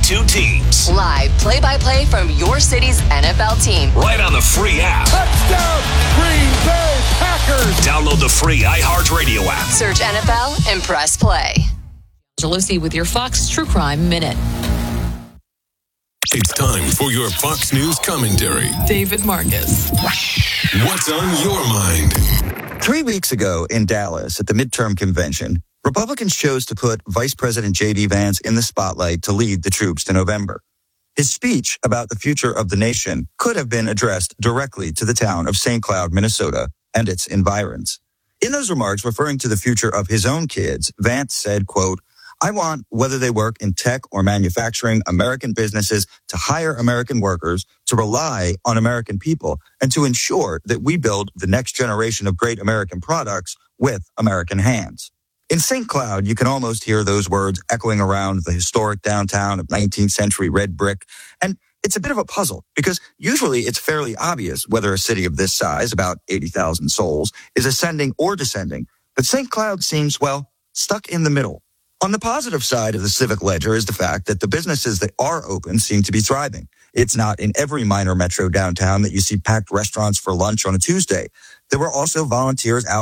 two teams. Live play-by-play from your city's NFL team. Right on the free app. Touchdown, Green Bay Packers. Download the free iHeartRadio app. Search NFL and press play. Lucy with your Fox True Crime Minute. It's time for your Fox News commentary. David Marcus. What's on your mind? 3 weeks ago in Dallas at the midterm convention, Republicans chose to put Vice President J.D. Vance in the spotlight to lead the troops to November. His speech about the future of the nation could have been addressed directly to the town of St. Cloud, Minnesota, and its environs. In those remarks referring to the future of his own kids, Vance said, quote, "I want, whether they work in tech or manufacturing, American businesses to hire American workers, to rely on American people, and to ensure that we build the next generation of great American products with American hands." In St. Cloud, you can almost hear those words echoing around the historic downtown of 19th century red brick. And it's a bit of a puzzle because usually it's fairly obvious whether a city of this size, about 80,000 souls, is ascending or descending. But St. Cloud seems, well, stuck in the middle. On the positive side of the civic ledger is the fact that the businesses that are open seem to be thriving. It's not in every minor metro downtown that you see packed restaurants for lunch on a Tuesday. There were also volunteers out